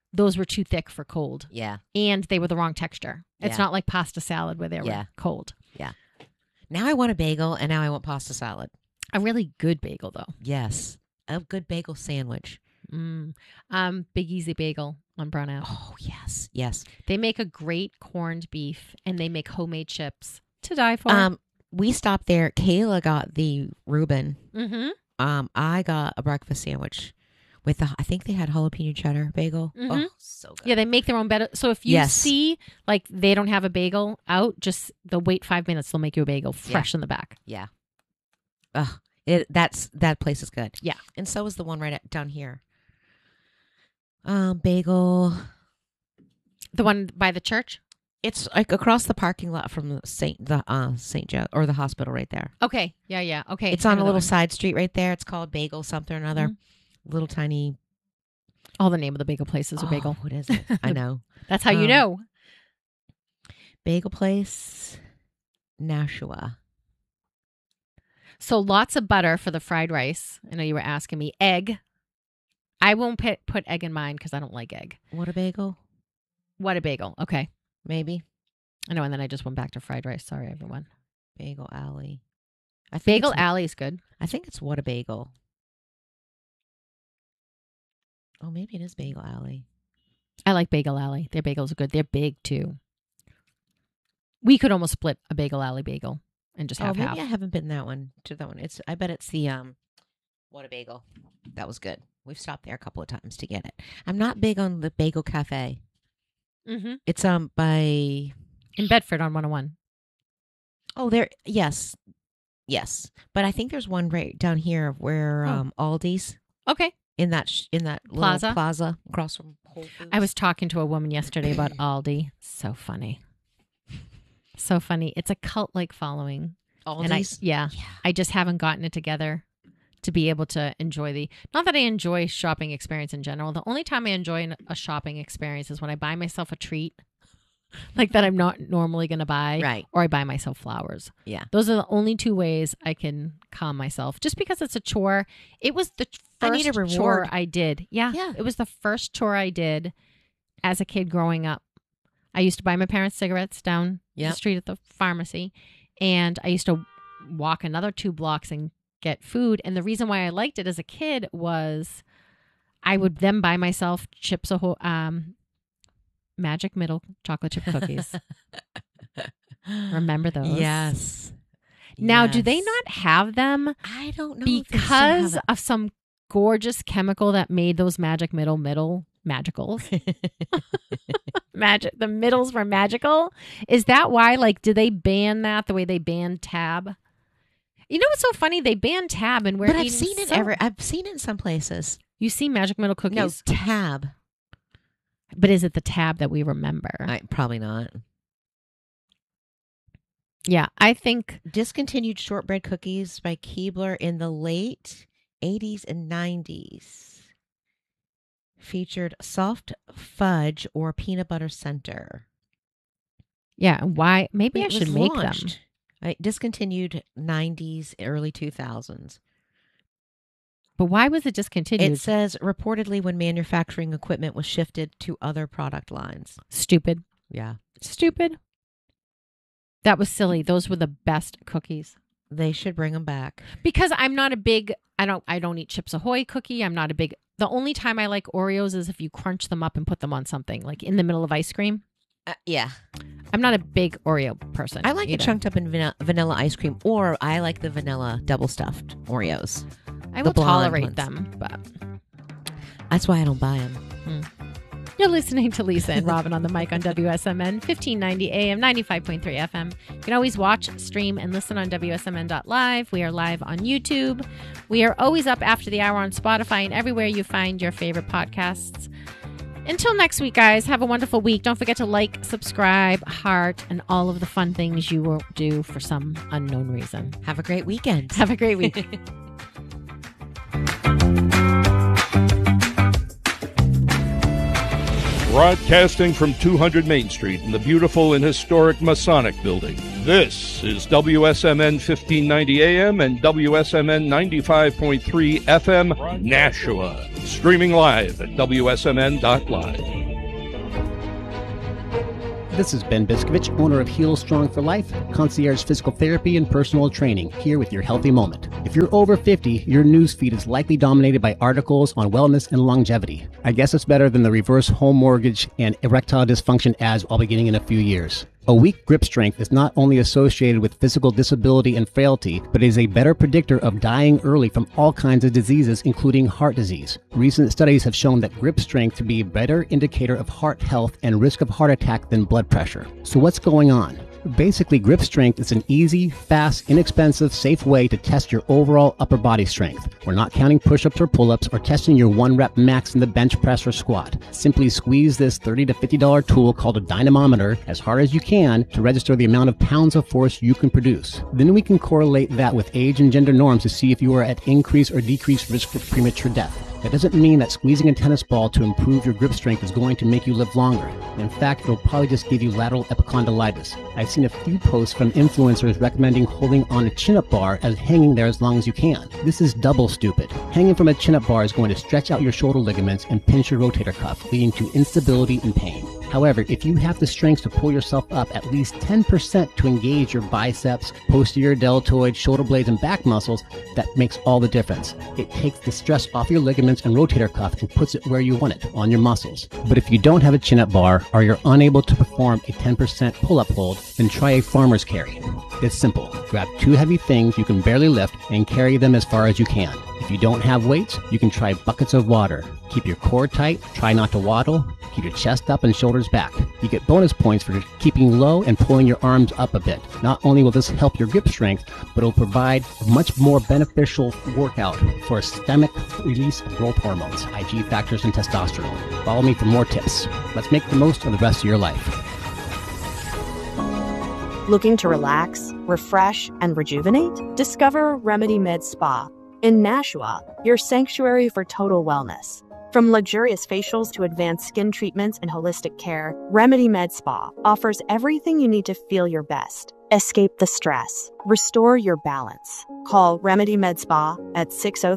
those were too thick for cold. Yeah. And they were the wrong texture. It's not like pasta salad where they were cold. Yeah. Now I want a bagel, and now I want pasta salad. A really good bagel, though. Yes. A good bagel sandwich. Big Easy Bagel on Brownell. Oh, yes. Yes. They make a great corned beef, and they make homemade chips to die for. We stopped there. Kayla got the Reuben. Mm-hmm. I got a breakfast sandwich with I think they had jalapeno cheddar bagel. Mm-hmm. Oh, so good. Yeah, they make their own better. So if you see like they don't have a bagel out, just wait 5 minutes. They'll make you a bagel fresh in the back. Yeah. That place is good. Yeah. And so is the one down here. Bagel. The one by the church? It's like across the parking lot from the St. Joe or the hospital right there. Okay. Yeah. Okay. It's on a little side street right there. It's called Bagel something or another. Mm-hmm. Little tiny. All the name of the bagel place is a bagel. What is it? I know. That's how you know. Bagel place, Nashua. So lots of butter for the fried rice. I know you were asking me. Egg. I won't put egg in mine because I don't like egg. What a bagel. Okay. Maybe. I know, and then I just went back to fried rice. Sorry, everyone. Bagel Alley. Bagel Alley is good. I think it's What a Bagel. Oh, maybe it is Bagel Alley. I like Bagel Alley. Their bagels are good. They're big, too. We could almost split a Bagel Alley bagel and just have half. Maybe I haven't been to that one. I bet it's the What a Bagel. That was good. We've stopped there a couple of times to get it. I'm not big on the Bagel Cafe. Mm-hmm. It's by in Bedford on 101. Oh, yes, but I think there's one right down here where Aldi's. Okay. In that plaza across from Whole Foods. I was talking to a woman yesterday about Aldi. So funny. It's a cult-like following. Aldi's? And I just haven't gotten it together to be able to enjoy not that I enjoy shopping experience in general. The only time I enjoy a shopping experience is when I buy myself a treat like that I'm not normally going to buy. Right. Or I buy myself flowers. Yeah. Those are the only two ways I can calm myself. Just because it's a chore. It was the first chore I did. Yeah. It was the first chore I did as a kid growing up. I used to buy my parents cigarettes down the street at the pharmacy. And I used to walk another 2 blocks and get food. And the reason why I liked it as a kid was I would then buy myself Chips Ahoy, Magic Middle chocolate chip cookies. Remember those? Yes. Now, do they not have them? I don't know. Because of some gorgeous chemical that made those Magic Middle magicals. The middles were magical. Is that why? Like, did they ban that the way they banned Tab? You know what's so funny? They banned Tab, and I've seen it I've seen it in some places. You see Magic Middle cookies? No, Tab. But is it the Tab that we remember? Probably not. Yeah, I think discontinued shortbread cookies by Keebler in the late 80s and 90s. Featured soft fudge or peanut butter center. Yeah, why? Maybe I should make them. Discontinued 90s, early 2000s. But why was it discontinued? It says reportedly when manufacturing equipment was shifted to other product lines. Stupid. Yeah. Stupid. That was silly. Those were the best cookies. They should bring them back. Because I'm not a big, I don't eat Chips Ahoy cookie. I'm not a big, the only time I like Oreos is if you crunch them up and put them on something, like in the middle of ice cream. Yeah. I'm not a big Oreo person. I like it chunked up in vanilla ice cream, or I like the vanilla double stuffed Oreos. I will tolerate them, but that's why I don't buy them. You're listening to Lisa and Robin on the mic on WSMN 1590 AM, 95.3 FM. You can always watch, stream, and listen on WSMN.live. We are live on YouTube. We are always up after the hour on Spotify and everywhere you find your favorite podcasts. Until next week, guys, have a wonderful week. Don't forget to like, subscribe, heart, and all of the fun things you will do for some unknown reason. Have a great weekend. Have a great week. Broadcasting from 200 Main Street in the beautiful and historic Masonic Building. This is WSMN 1590 AM and WSMN 95.3 FM, Nashua. Streaming live at WSMN.live. This is Ben Biskovich, owner of Heal Strong for Life, concierge physical therapy and personal training, here with your healthy moment. If you're over 50, your news feed is likely dominated by articles on wellness and longevity. I guess it's better than the reverse home mortgage and erectile dysfunction ads I'll be getting in a few years. A weak grip strength is not only associated with physical disability and frailty, but is a better predictor of dying early from all kinds of diseases, including heart disease. Recent studies have shown that grip strength to be a better indicator of heart health and risk of heart attack than blood pressure. So what's going on? Basically, grip strength is an easy, fast, inexpensive, safe way to test your overall upper body strength. We're not counting push-ups or pull-ups or testing your 1-rep max in the bench press or squat. Simply squeeze this $30 to $50 tool called a dynamometer as hard as you can to register the amount of pounds of force you can produce. Then we can correlate that with age and gender norms to see if you are at increased or decreased risk for premature death. That doesn't mean that squeezing a tennis ball to improve your grip strength is going to make you live longer. In fact, it'll probably just give you lateral epicondylitis. I've seen a few posts from influencers recommending holding on a chin-up bar as hanging there as long as you can. This is double stupid. Hanging from a chin-up bar is going to stretch out your shoulder ligaments and pinch your rotator cuff, leading to instability and pain. However, if you have the strength to pull yourself up at least 10% to engage your biceps, posterior deltoid, shoulder blades, and back muscles, that makes all the difference. It takes the stress off your ligaments and rotator cuff and puts it where you want it, on your muscles. But if you don't have a chin-up bar or you're unable to perform a 10% pull-up hold, then try a farmer's carry. It's simple. Grab 2 heavy things you can barely lift and carry them as far as you can. If you don't have weights, you can try buckets of water. Keep your core tight, try not to waddle, keep your chest up and shoulders back. You get bonus points for keeping low and pulling your arms up a bit. Not only will this help your grip strength, but it will provide a much more beneficial workout for a systemic release of growth hormones, IG factors, and testosterone. Follow me for more tips. Let's make the most of the rest of your life. Looking to relax, refresh, and rejuvenate? Discover Remedy Med Spa in Nashua, your sanctuary for total wellness. From luxurious facials to advanced skin treatments and holistic care, Remedy Med Spa offers everything you need to feel your best. Escape the stress. Restore your balance. Call Remedy Med Spa at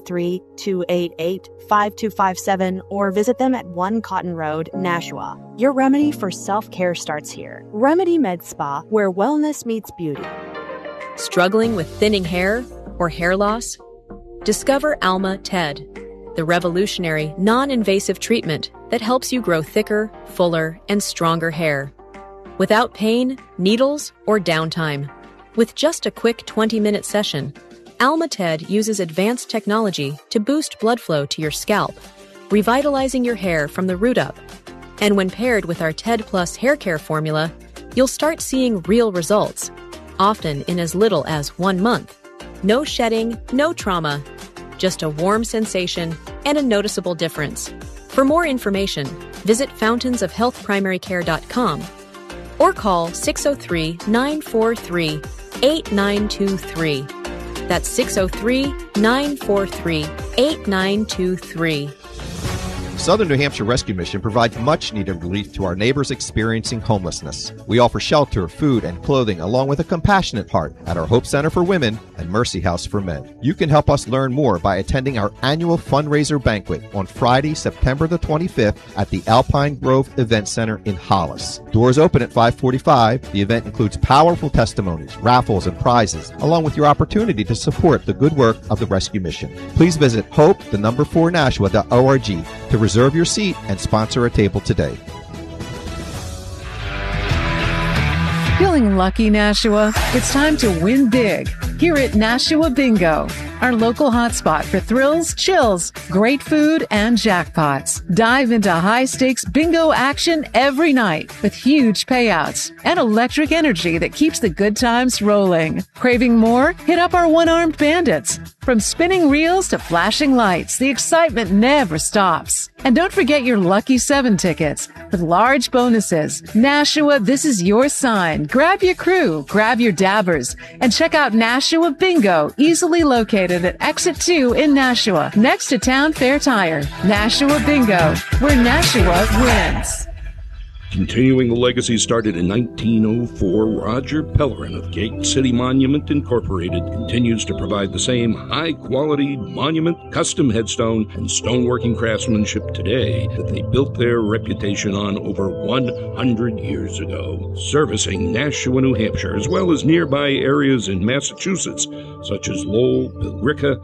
603-288-5257 or visit them at 1 Cotton Road, Nashua. Your remedy for self-care starts here. Remedy Med Spa, where wellness meets beauty. Struggling with thinning hair or hair loss? Discover Alma TED, the revolutionary, non-invasive treatment that helps you grow thicker, fuller, and stronger hair. Without pain, needles, or downtime. With just a quick 20-minute session, Alma TED uses advanced technology to boost blood flow to your scalp, revitalizing your hair from the root up. And when paired with our TED Plus hair care formula, you'll start seeing real results, often in as little as 1 month. No shedding, no trauma, just a warm sensation and a noticeable difference. For more information, visit fountainsofhealthprimarycare.com or call 603-943-8923. That's 603-943-8923. Southern New Hampshire Rescue Mission provides much-needed relief to our neighbors experiencing homelessness. We offer shelter, food, and clothing, along with a compassionate heart at our Hope Center for Women and Mercy House for Men. You can help us learn more by attending our annual fundraiser banquet on Friday, September the 25th at the Alpine Grove Event Center in Hollis. Doors open at 5:45. The event includes powerful testimonies, raffles, and prizes, along with your opportunity to support the good work of the Rescue Mission. Please visit hope4nashua.org to reserve your seat and sponsor a table today. Feeling lucky, Nashua? It's time to win big here at Nashua Bingo, our local hotspot for thrills, chills, great food, and jackpots. Dive into high-stakes bingo action every night with huge payouts and electric energy that keeps the good times rolling. Craving more? Hit up our one-armed bandits. From spinning reels to flashing lights, the excitement never stops. And don't forget your Lucky 7 tickets with large bonuses. Nashua, this is your sign. Grab your crew, grab your dabbers, and check out Nashua Bingo, easily located at Exit 2 in Nashua, next to Town Fair Tire. Nashua Bingo, where Nashua wins. Continuing the legacy started in 1904, Roger Pellerin of Gate City Monument Incorporated continues to provide the same high-quality monument, custom headstone, and stoneworking craftsmanship today that they built their reputation on over 100 years ago, servicing Nashua, New Hampshire, as well as nearby areas in Massachusetts, such as Lowell, Billerica,